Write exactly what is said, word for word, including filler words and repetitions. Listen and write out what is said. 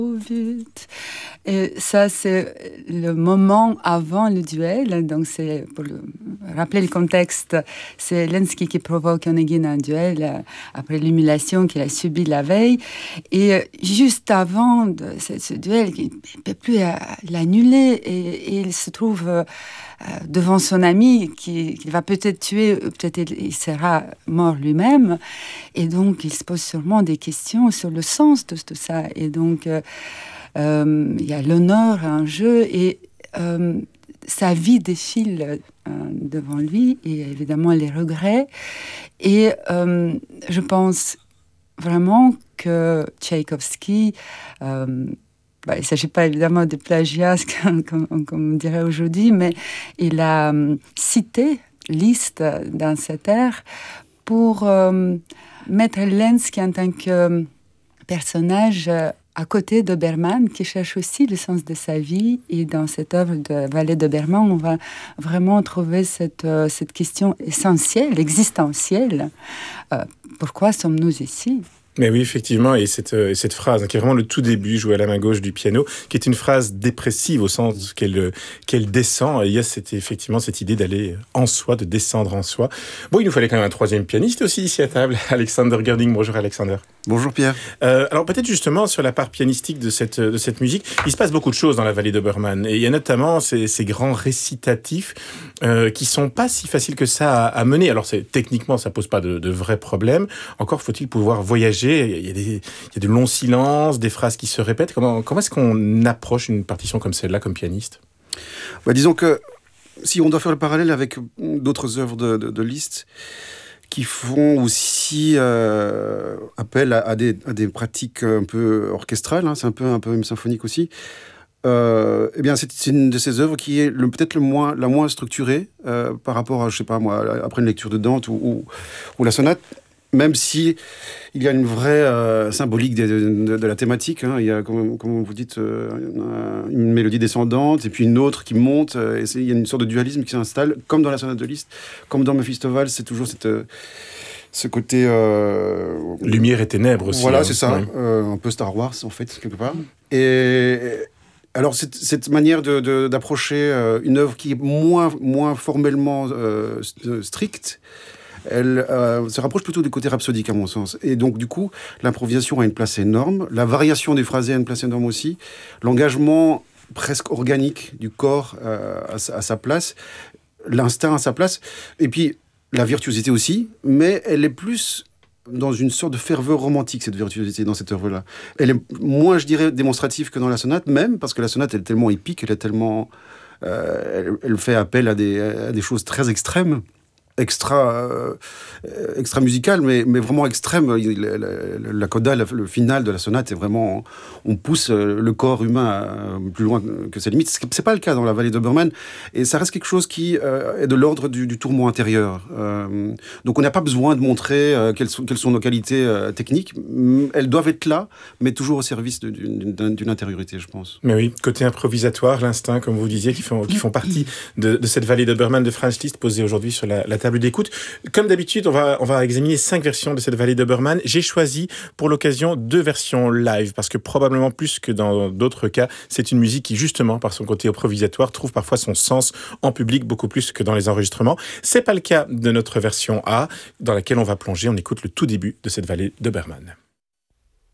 Vite. Et ça, c'est le moment avant le duel. Donc, c'est, pour le, rappeler le contexte, c'est Lenski qui provoque Onegin un duel euh, après l'humiliation qu'il a subie la veille. Et euh, juste avant de, ce, ce duel, il ne peut plus euh, l'annuler. Et, et il se trouve euh, devant son ami qui, qui va peut-être tuer, peut-être il, il sera mort lui-même. Et donc, il se pose sûrement des questions sur le sens de tout ça. Et donc, euh, euh, il y a l'honneur en jeu et euh, sa vie défile euh, devant lui et évidemment les regrets. Et euh, je pense vraiment que Tchaïkovski... Euh, Bah, il ne s'agit pas évidemment de plagiat, comme, comme on dirait aujourd'hui, mais il a euh, cité Liszt dans cette ère pour euh, mettre Lenski en tant que personnage euh, à côté de Bergman, qui cherche aussi le sens de sa vie. Et dans cette œuvre de Vallée de Bergman, on va vraiment trouver cette, euh, cette question essentielle, existentielle. Euh, pourquoi sommes-nous ici ? Mais oui, effectivement, et cette, euh, cette phrase, hein, qui est vraiment le tout début, jouée à la main gauche du piano, qui est une phrase dépressive au sens qu'elle, qu'elle descend. Et il y a cette, effectivement cette idée d'aller en soi, de descendre en soi. Bon, il nous fallait quand même un troisième pianiste aussi ici à table, Alexander Gerding. Bonjour Alexander. Bonjour Pierre. Euh, alors peut-être justement sur la part pianistique de cette, de cette musique, il se passe beaucoup de choses dans la vallée de Bergman. Et il y a notamment ces, ces grands récitatifs euh, qui sont pas si faciles que ça à, à mener. Alors c'est, techniquement, ça pose pas de, de vrais problèmes. Encore faut-il pouvoir voyager. Il y a des, il y a de longs silences, des phrases qui se répètent. Comment, comment est-ce qu'on approche une partition comme celle-là comme pianiste ? Bah, disons que si on doit faire le parallèle avec d'autres œuvres de, de, de Liszt, qui font aussi euh, appel à, à, des, à des pratiques un peu orchestrales, hein, c'est un peu, un peu symphonique aussi. Euh, eh bien, c'est, c'est une de ces œuvres qui est le, peut-être le moins, la moins structurée euh, par rapport à, je sais pas moi, après une lecture de Dante ou, ou, ou la sonate. Même si il y a une vraie euh, symbolique de, de, de la thématique, hein. Il y a, comme, comme vous dites, euh, une mélodie descendante et puis une autre qui monte. Euh, et c'est, il y a une sorte de dualisme qui s'installe, comme dans la sonate de Liszt, comme dans Méphistophèles. C'est toujours cette, euh, ce côté... Euh, lumière et ténèbres aussi. Voilà, hein. c'est ça. Ouais. Euh, un peu Star Wars, en fait, quelque part. Et... Alors, cette, cette manière de, de, d'approcher euh, une œuvre qui est moins, moins formellement euh, stricte, elle euh, se rapproche plutôt du côté rhapsodique, à mon sens. Et donc, du coup, l'improvisation a une place énorme. La variation des phrasés a une place énorme aussi. L'engagement presque organique du corps euh, à, à sa place. L'instinct à sa place. Et puis, la virtuosité aussi. Mais elle est plus dans une sorte de ferveur romantique, cette virtuosité, dans cette œuvre-là. Elle est moins, je dirais, démonstrative que dans la sonate, même, parce que la sonate, elle est tellement épique, elle est tellement... Euh, elle, elle fait appel à des, à des choses très extrêmes. extra euh, extra musical mais mais vraiment extrême. La, la, la coda, la, le final de la sonate est vraiment, on pousse le corps humain plus loin que ses limites. C'est, c'est pas le cas dans la vallée de Bergman, et ça reste quelque chose qui euh, est de l'ordre du, du tourment intérieur. Euh, donc on n'a pas besoin de montrer euh, quelles sont quelles sont nos qualités euh, techniques. Elles doivent être là, mais toujours au service de, d'une, d'une intériorité, je pense. Mais oui, côté improvisatoire, l'instinct, comme vous disiez, qui font qui font partie de, de cette vallée de Bergman de Franz Liszt, posée aujourd'hui sur la, la table d'écoute. Comme d'habitude, on va, on va examiner cinq versions de cette vallée de Bergman. J'ai choisi pour l'occasion deux versions live, parce que probablement plus que dans d'autres cas, c'est une musique qui, justement, par son côté improvisatoire, trouve parfois son sens en public beaucoup plus que dans les enregistrements. C'est pas le cas de notre version A, dans laquelle on va plonger. On écoute le tout début de cette vallée de Bergman.